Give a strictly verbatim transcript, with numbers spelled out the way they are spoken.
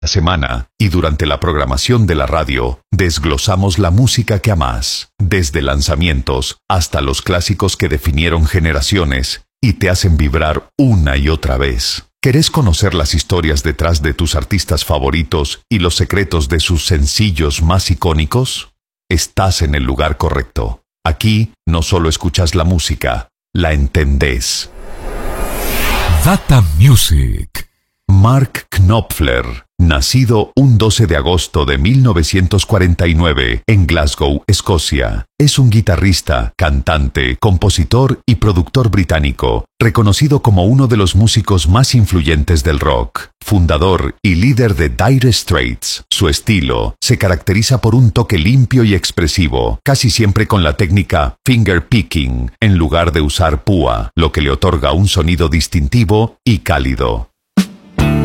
semana, y durante la programación de la radio, desglosamos la música que amás, desde lanzamientos hasta los clásicos que definieron generaciones y te hacen vibrar una y otra vez. ¿Querés conocer las historias detrás de tus artistas favoritos y los secretos de sus sencillos más icónicos? Estás en el lugar correcto. Aquí no solo escuchas la música, la entendés. Data Music. Mark Knopfler, nacido un doce de agosto de mil novecientos cuarenta y nueve en Glasgow, Escocia, es un guitarrista, cantante, compositor y productor británico, reconocido como uno de los músicos más influyentes del rock, fundador y líder de Dire Straits. Su estilo se caracteriza por un toque limpio y expresivo, casi siempre con la técnica finger picking en lugar de usar púa, lo que le otorga un sonido distintivo y cálido.